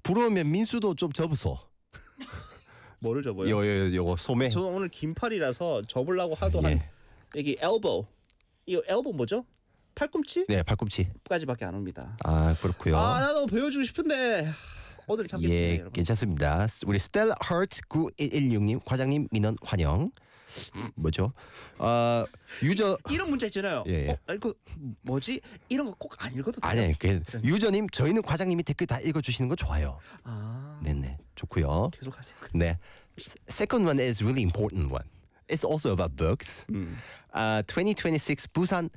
부러우면 민수도 좀 접으소. 뭐를 접어요? 요거 소매. 저는 오늘 긴팔이라서 접으려고 하도 한 여기 elbow. 이거 elbow 뭐죠? 팔꿈치? 네, 팔꿈치. 까지밖에 안 옵니다. 아, 그렇고요. 아, 나도 보여주고 싶은데 오늘 참겠습니다, 예, 여러분. 괜찮습니다. 우리 스텔라 허트 9116님 과장님 민원 환영. 뭐죠? 유저 이런 문자 있잖아요. 예. 이거 뭐지? 이런 거 꼭 안 읽어도 돼요? 아니, 유저님 저희는 과장님이 댓글 다 읽어주시는 거 좋아요. 아, 네네, 좋고요. 계속하세요. 네, second one is really important one. It's also about books. 2026 부산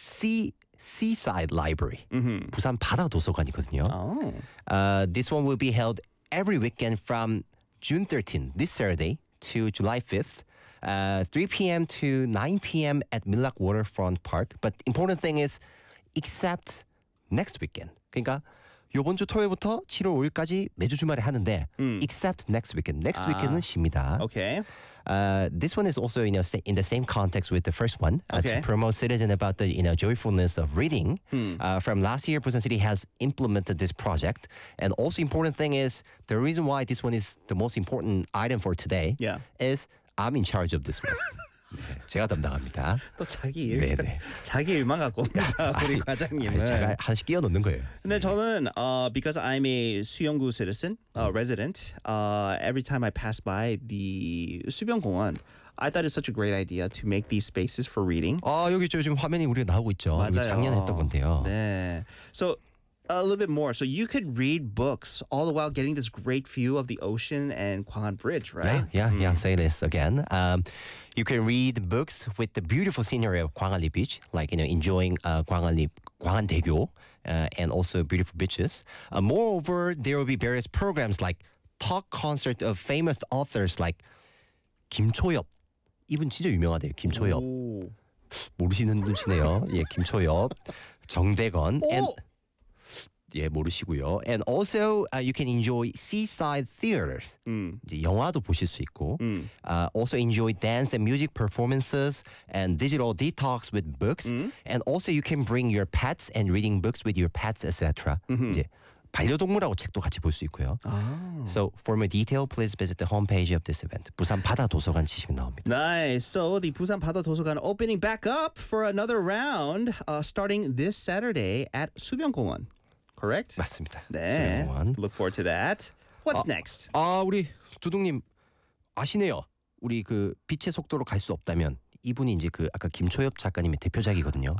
Seaside Library. 부산 바다 도서관이거든요. Oh. This one will be held every weekend from June 13th, this Saturday, to July 5th. 3 p.m. to 9 p.m. at Millak Waterfront Park. But important thing is, except next weekend. 그러니까 이번 주 토요일부터 7월 5일까지 매주 주말에 하는데, except next weekend. Next weekend은 쉽니다. Okay. This one is also in the same context with the first one Okay. to promote citizen about the joyfulness of reading. From last year, Busan City has implemented this project, and also important thing is the reason why this one is the most important item for today Yeah. is I'm in charge of this one. 제가 담당합니다. 또 자기 일, 네네. 자기 일만 갖고 옵니다. 우리 과장님은. 제가 하나씩 끼워 넣는 거예요. 근데 저는 because I'm a 수영구 citizen, resident, every time I pass by the 수변공원, I thought it's such a great idea to make these spaces for reading. 여기 지금 화면이 우리가 나오고 있죠. 이거 맞아요. 작년에 했던 건데요. 네. So a little bit more. So you could read books all the while getting this great view of the ocean and Gwangan Bridge, right? Yeah. Say this again. You can read books with the beautiful scenery of Gwangalli Beach, like enjoying Gwanghandaegyo, and also beautiful beaches. Moreover, there will be various programs like talk concert of famous authors like 김초엽. 이분 진짜 유명하대요. 김초엽. 오. 모르시는 분이시네요. 예, 김초엽, 정대건, and 오! 예, 모르시고요. And also you can enjoy seaside theaters. 이제 영화도 보실 수 있고. Also enjoy dance and music performances and digital detox with books. And also you can bring your pets and reading books with your pets, etc. 이제 반려동물하고 책도 같이 볼 수 있고요. So for more detail, please visit the homepage of this event. 부산 바다 도서관 치시면 나옵니다. Nice. So the Busan Bada Dosogan opening back up for another round starting this Saturday at 수변공원. Correct? 맞습니다. 네. 수영원. Look forward to that. What's next? 우리 두둥님 아시네요. 우리 그 빛의 속도로 갈 수 없다면 이분이 이제 그 아까 김초엽 작가님의 대표작이거든요.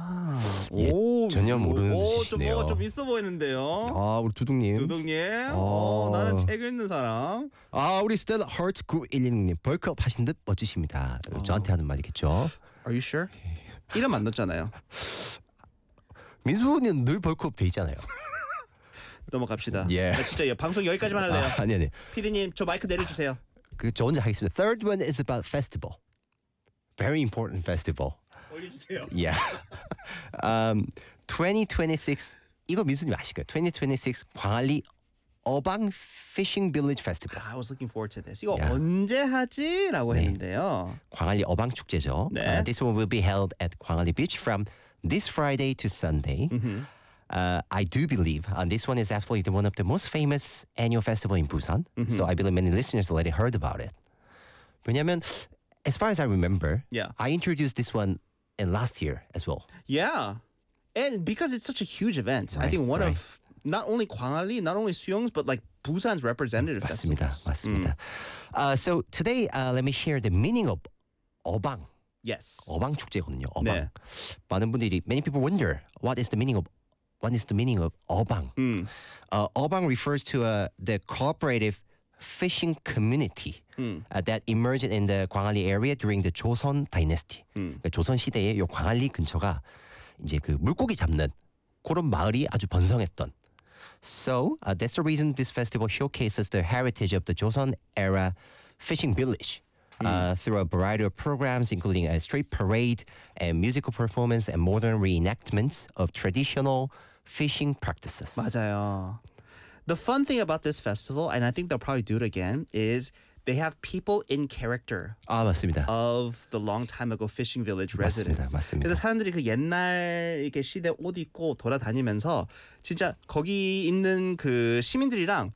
예, 전혀 모르는 분이시네요. 좀 있어 보이는데요. 우리 두둥님. 두둥님. 나는 책 읽는 사람. 우리 스텔라 허트 9116님 벌크업 하신 듯 멋지십니다. 저한테 하는 말이겠죠. Are you sure? 이름 안 넣었잖아요. 민수는 늘 벌크업 돼 있잖아요. 넘어갑시다. 예. 나 진짜 방송 여기까지만 할래요. 아니. PD님 저 마이크 내려주세요. 저 혼자 하겠습니다. Third one is about festival. Very important festival. 올려주세요. Yeah. 2026 이거 민수님 아실까요? 2026 광안리 어방 피싱 빌리지 페스티벌. I was looking forward to this. 이거 Yeah. 언제 하지? 라고 했는데요. 광안리 어방 축제죠. 네. This one will be held at 광안리 Beach from this Friday to Sunday. I do believe this one is absolutely one of the most famous annual festival in Busan. So I believe many listeners already heard about it. 왜냐면 as far as I remember, Yeah. I introduced this one in last year as well. Yeah. And because it's such a huge event, I Right, think one right. of not only 광안리, not only 수영's, but like Busan's representative 맞습니다. festivals. 맞습니다. So today, let me share the meaning of 어방. Yes. 어방 축제거든요. 어방. 네. 많은 분들이 many people wonder what is the meaning of 어방. 어방 refers to the cooperative fishing community that emerged in the 광안리 area during the 조선 dynasty. 그러니까 조선 시대에 요 광안리 근처가 이제 그 물고기 잡는 그런 마을이 아주 번성했던. So that's the reason this festival showcases the heritage of the Joseon era fishing village. Through a variety of programs, including a street parade and musical performance and modern reenactments of traditional fishing practices. 맞아요. The fun thing about this festival, and I think they'll probably do it again, is they have people in character 맞습니다. of the long time ago fishing village residents. 맞습니다. 그래서 사람들이 그 옛날 이렇게 시대 옷 입고 돌아다니면서 진짜 거기 있는 그 시민들이랑